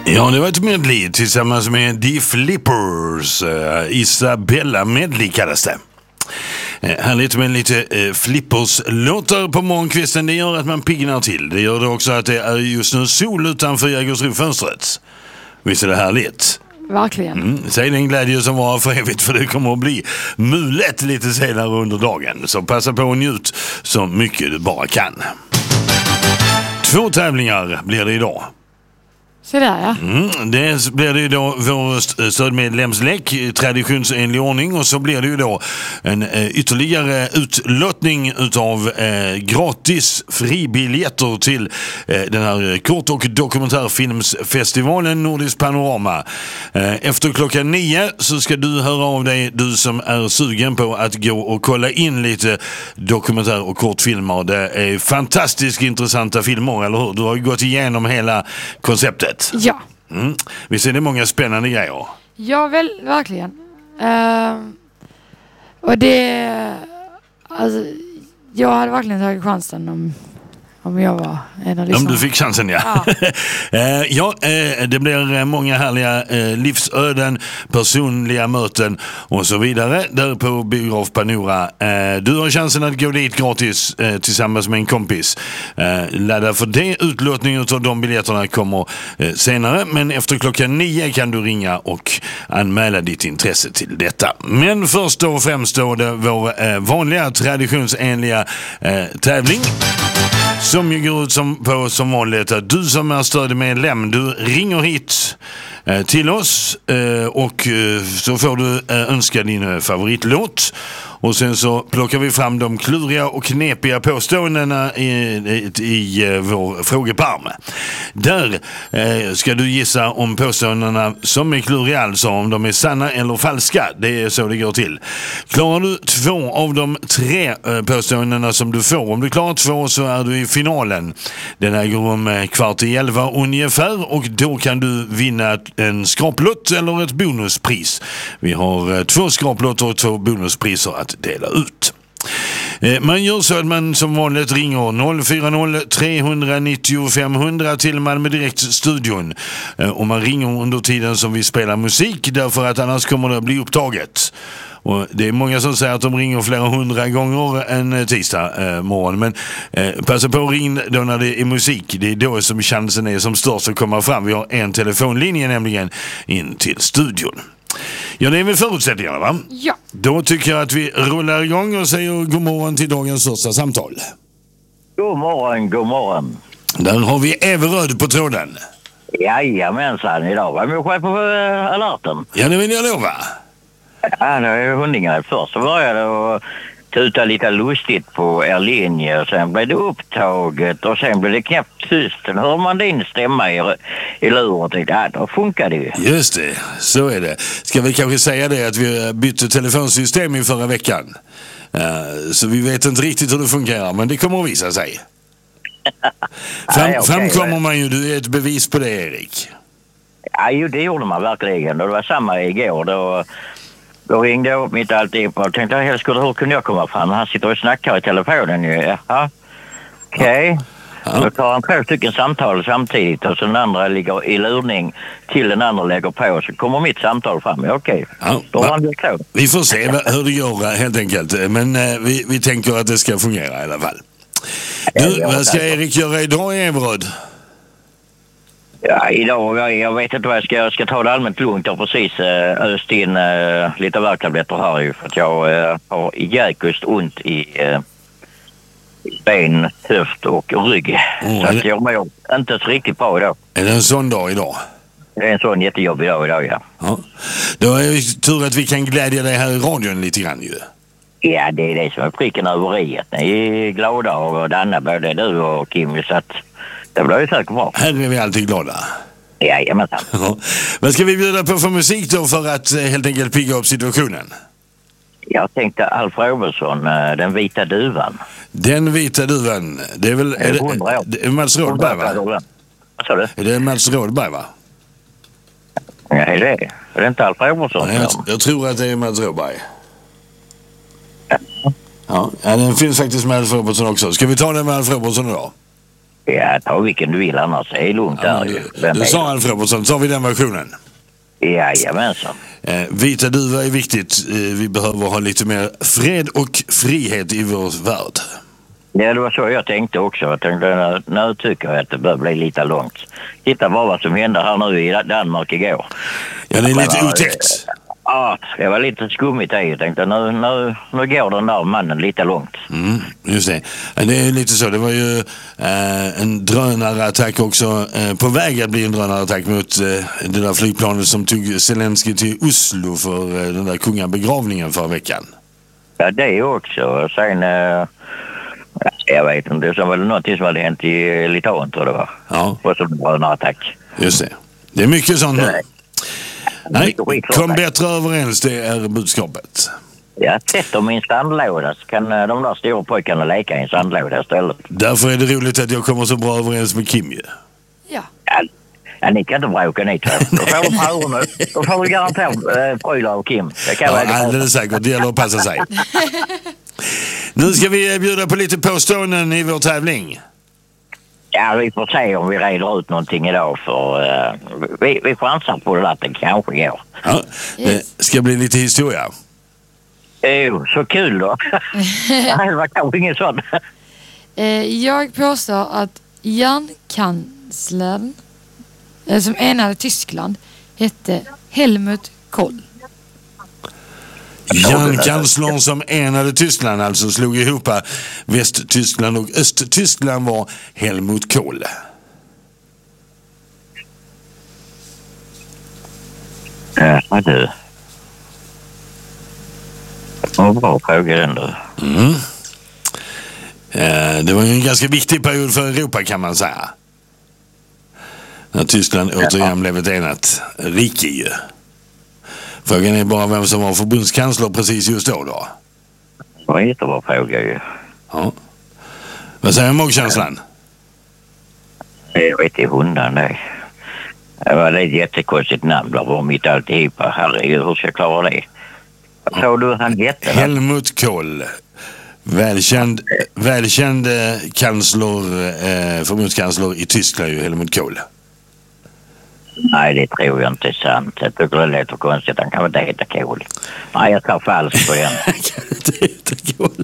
Ja, det var ett medley tillsammans med The Flippers. Isabella medley kallas det. Härligt med lite Flippers-låtar på morgonkvisten. Det gör att man piggnar till. Det gör det också att det är just nu sol utanför Jägersro-fönstret. Visst är det härligt? Verkligen. Säg den glädje som var för evigt, för det kommer att bli mulet lite senare under dagen. Så passa på och njut så mycket du bara kan. 2 tävlingar blir det idag. Så där, ja. Det blir det ju då vår stödmedlemslek i traditionsenlig ordning, och så blir det ju då en ytterligare utlottning utav gratis fribiljetter till den här kort- och dokumentärfilmsfestivalen Nordisk Panorama. Efter klockan 9 så ska du höra av dig, du som är sugen på att gå och kolla in lite dokumentär- och kortfilmer. Det är fantastiskt intressanta filmer, eller hur? Du har ju gått igenom hela konceptet. Ja. Visst är det många spännande grejer? Ja, väl, verkligen. Och det... Alltså, jag hade verkligen tagit chansen om jag var en av Om du fick chansen, ja. Det blir många härliga livsöden, personliga möten och så vidare där på Biograf Panora. Du har chansen att gå dit gratis tillsammans med en kompis. Ladda för det. Utlåtningen av de biljetterna kommer senare, men efter klockan 9 kan du ringa och anmäla ditt intresse till detta. Men först och främst då det vår vanliga traditionsenliga tävling. Som ju går ut som vanligt att du som är stödmedlem, du ringer hit till oss och så får du önska din favoritlåt. Och sen så plockar vi fram de kluriga och knepiga påståendena i vår frågeparm. Där ska du gissa om påståendena som är kluriga, alltså om de är sanna eller falska. Det är så det går till. Klarar du 2 av de 3 påståendena som du får, om du klarar 2 så är du i finalen. Den här går om 10:15 ungefär, och då kan du vinna en skraplott eller ett bonuspris. Vi har 2 skraplotter och 2 bonuspriser att dela ut. Man gör så att man som vanligt ringer 040 390 500 till Malmö Direkt-studion. Och man ringer under tiden som vi spelar musik, därför att annars kommer det att bli upptaget. Och det är många som säger att de ringer flera 100 gånger en tisdag morgon. Men passa på att ringa då när det är musik. Det är då som chansen är som störst att komma fram. Vi har en telefonlinje nämligen in till studion. Ja, det är väl förutsättningarna, va? Ja. Då tycker jag att vi rullar igång och säger god morgon till dagens första samtal. God morgon, god morgon. Där har vi Everöd på tråden. Jajamensan, idag var vi själv på alerten. Ja, det vill jag lova. Ja, det är hundingar först. Så började jag tuta lite lustigt på er linje, och sen blev det upptaget och sen blev det knäppt tyst. Sen hör man din stämma i luren och tänkte, då funkar det ju. Just det, så är det. Ska vi kanske säga det att vi bytte telefonsystem i förra veckan. Så vi vet inte riktigt hur det fungerar, men det kommer att visa sig. Framkommer man ju, du är ett bevis på det, Erik. Ja, ju, det gjorde man verkligen. Det var samma igår Då ringde jag upp mitt alltid och tänkte hur kunde jag komma fram? Han sitter och snackar i telefonen ju. Jaha. Okej. Då tar han 2 stycken samtal samtidigt och så den andra ligger i lurning till den andra lägger på, så kommer mitt samtal fram. Okej. Då har han det klart. Vi får se hur det går helt enkelt. Men vi tänker att det ska fungera i alla fall. Vad ska Erik göra idag i Everöd? Ja, idag, jag vet inte vad jag ska ta det allmänt lugnt. Jag har precis öst in lite värktabletter här ju, för att jag har jäkligt ont i ben, höft och rygg. Så att jag mår inte så riktigt bra idag. Är det en sån dag idag? Det är en sån jättejobbig dag idag, ja. Då är det tur att vi kan glädja dig här i radion lite grann ju. Ja, det är det som är pricken över i. Ni är glada och Danna, både du och Kim, så att det blir ju säkert bra. Här är vi alltid glada. Jajamensan. Vad ska vi bjuda på för musik då för att helt enkelt pigga upp situationen? Jag tänkte Alf Robertson, Den vita duvan. Den vita duvan, det är väl... Det är Mats Rådberg, va? Vad sa du? Är det Mats Rådberg, va? Ja, är det inte Alf Robertson? Jag tror att det är Mats Rådberg. Ja, den finns faktiskt med Alf Robertson också. Ska vi ta den med Alf Robertson idag? Ja, ta vilken du vill annars. Det är lugnt där ju. Du sa Alf Robertson, så har vi den versionen. Jajamensan. Vita duvor är viktigt. Vi behöver ha lite mer fred och frihet i vår värld. Ja, det var så jag tänkte också. Jag tänkte, nu tycker jag att det bör bli lite långt. Titta bara vad som hände här nu i Danmark igår. Ja, det är lite otäckt. Ja, det var lite skummigt det. Jag tänkte, nu går den där mannen lite långt. Just det. Det är lite så. Det var ju en drönarattack också. På väg att bli en drönarattack mot det där flygplanet som tog Zelensky till Oslo för den där kungabegravningen förra veckan. Ja, det också. Sen... jag vet inte, det var något som hade hänt i Litauen, tror jag det var. Ja. Och så var det en attack. Just det. Det är mycket sånt nu. Nej, kom bättre överens, det är budskapet. Ja, sätt dem i en sandlåda så kan de där stora pojkarna leka i en sandlåda istället. Därför är det roligt att jag kommer så bra överens med Kim ju. Ja. Ja, ni kan inte bråka ni två. Då får de på öronen. Då får vi garanterat Prylar och Kim. Det kan Ja, alldeles säkert. Det gäller att passa sig. Nu ska vi bjuda på lite påståenden i vår tävling. Ja, vi får se om vi reder ut någonting idag för vi chansar på det att det kanske går. Ja, det ska bli lite historia. Jo, så kul då. Det var kanske ingen sån. Jag påstår att järnkanslern som enade Tyskland hette Helmut Kohl. Järnkanslern som enade Tyskland, alltså slog ihop Västtyskland och Östtyskland, var Helmut Kohl. Ja, du. Vad bra fråga den då. Det var ju en ganska viktig period för Europa, kan man säga. När Tyskland återigen blev ett enat rike ju. Frågan är bara vem som var förbundskansler precis just då. Det var en jättebra fråga ju. Ja. Vad säger magkänslan? Jag vet inte hundan det. Det var ett jättekonstigt namn. Det var mitt alltihopa. Herregud, hur ska jag klara det? Vad sa du han hette? Helmut Kohl. Välkänd förbundskansler i Tyskland ju, Helmut Kohl. Nej, det tror jag inte är sant. Jag tycker det låter konstigt. Han kan väl inte heta Kohl. Nej, jag tar falskt på den. Han kan inte heta Kohl.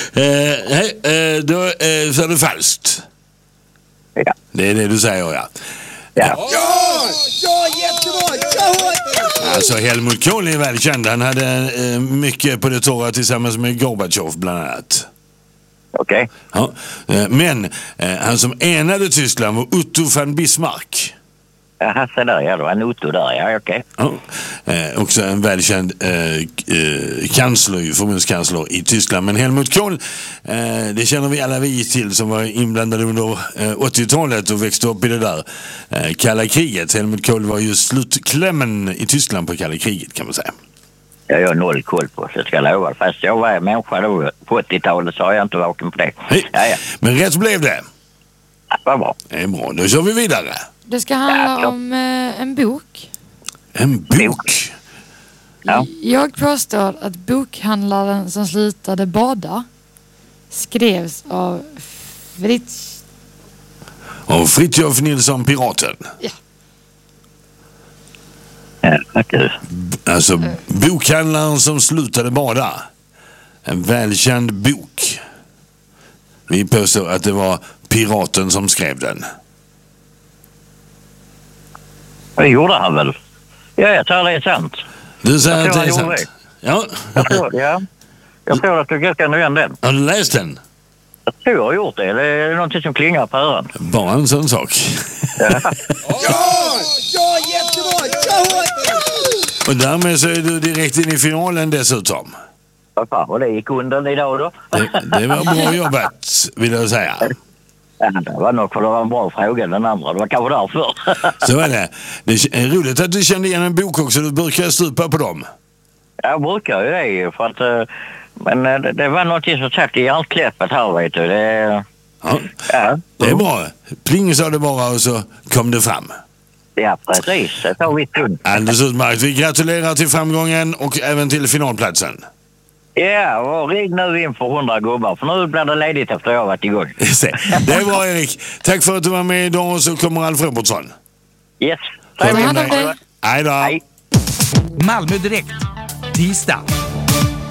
Då sa du falskt. Ja. Det är det du säger, ja. Ja, jättebra! Ja! Alltså Helmut Kohl är välkänd. Han hade mycket på det torra tillsammans med Gorbatjov bland annat. okej. Ja. Men han som enade Tyskland var Otto von Bismarck. Jaha, så där, ja. Det var en Otto där, ja, okej. Ja. Också en välkänd förbundskansler i Tyskland. Men Helmut Kohl, det känner vi alla till som var inblandade under 80-talet och växte upp i det där kalla kriget. Helmut Kohl var ju slutklämmen i Tyskland på kalla kriget, kan man säga. Jag har noll koll på, så jag ska lova. Fast jag var människa då på 80-talet, så har jag inte vaken på det. Hej. Ja. Men rätt blev det. Ja, vad bra. Det är bra, då kör vi vidare. Det ska handla om en bok. En bok? Ja. Jag påstår att bokhandlaren som slutade bada skrevs av Fritiof Nilsson, piraten. Ja. Okej. Alltså bokhandlaren som slutade bada. En välkänd bok. Vi påstår att det var piraten som skrev den. Det gjorde han väl? Ja, jag tror det är sant. Du säger Jag att tror det är han sant? gjorde Ja. Jag tror att du kan igen den. Har du läst den? Jag tror jag har gjort det. Det är någonting som klingar på öron. Bara en sån sak. Ja. Ja, jättebra! Ja! Och därmed så är du direkt in i finalen dessutom. Vad fan, och det gick undan idag då? Det var bra jobbat, vill jag säga. Ja, det var nog för det var en bra fråga den andra. Det var kanske därför. Så är det. Det är roligt att du kände igen en bok också. Du brukar stupa på dem. Jag brukar ju det för att... Men det var något som sagt i hjärtkläppet här, vet du. Ja, det är bra. Pling sa det bara och så kom det fram. Ja, precis. Det tar vi stund. Alldeles utmärkt. Vi gratulerar till framgången och även till finalplatsen. Ja, och ring nu in för 100 gubbar. För nu blir det ledigt efter jag har varit igång. Det är bra, Erik. Tack för att du var med idag och så kommer Alf Robertsson. Yes. Ta hand om dig. Hej då. Hej. Malmö Direkt. Tisdag